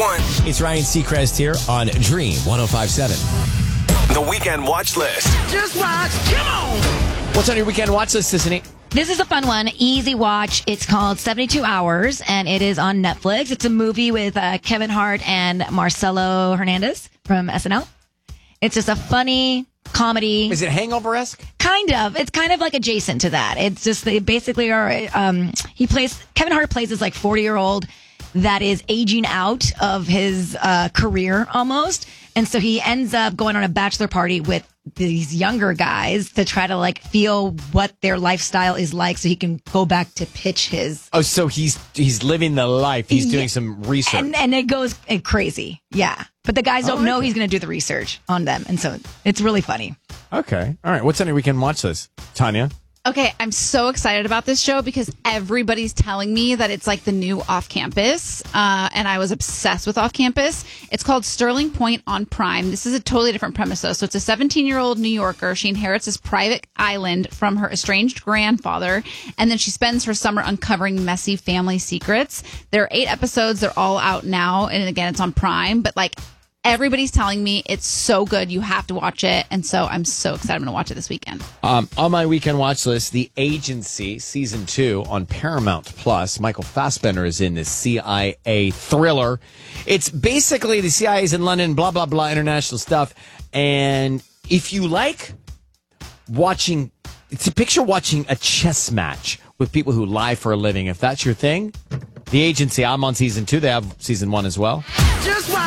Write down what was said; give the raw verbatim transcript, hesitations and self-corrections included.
one. It's Ryan Seacrest here on Dream one oh five point seven. The Weekend Watch List. Just watch. Come on. What's on your weekend watch list, Sissany? This is a fun one, easy watch. It's called seventy-two hours, and it is on Netflix. It's a movie with uh, Kevin Hart and Marcelo Hernandez from S N L. It's just a funny comedy. Is it Hangover-esque? Kind of. It's kind of like adjacent to that. It's just they basically are. Um, he plays Kevin Hart plays this like forty-year-old that is aging out of his uh, career almost, and so he ends up going on a bachelor party with these younger guys to try to like feel what their lifestyle is like so he can go back to pitch his. Oh, so he's he's living the life. He's doing Yeah. some research. And, and it goes uh, crazy. Yeah. But the guys don't like know it. he's going to do the research on them. And so it's really funny. Okay. All right. What's on your weekend watch list, Tanya? Okay, I'm so excited about this show because everybody's telling me that it's like the new Off Campus, uh, and I was obsessed with Off Campus. It's called Sterling Point on Prime. This is a totally different premise, though. So it's a seventeen-year-old New Yorker. She inherits this private island from her estranged grandfather, and then she spends her summer uncovering messy family secrets. There are eight episodes. They're all out now, and again, it's on Prime, but like, everybody's telling me it's so good. You have to watch it. And so I'm so excited. I'm going to watch it this weekend. Um, on my weekend watch list, The Agency, season two on Paramount Plus. Michael Fassbender is in this C I A thriller. It's basically the C I A's in London, blah, blah, blah, international stuff. And if you like watching, it's a picture watching a chess match with people who lie for a living. If that's your thing, The Agency, I'm on season two. They have season one as well. Just watch.